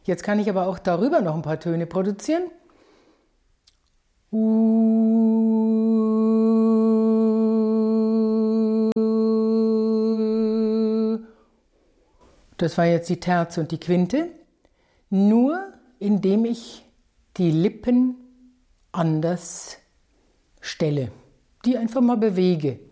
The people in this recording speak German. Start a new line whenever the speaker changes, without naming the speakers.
Jetzt kann ich aber auch darüber noch ein paar Töne produzieren. Das war jetzt die Terz und die Quinte. Nur indem ich die Lippen anders stelle, die einfach mal bewege.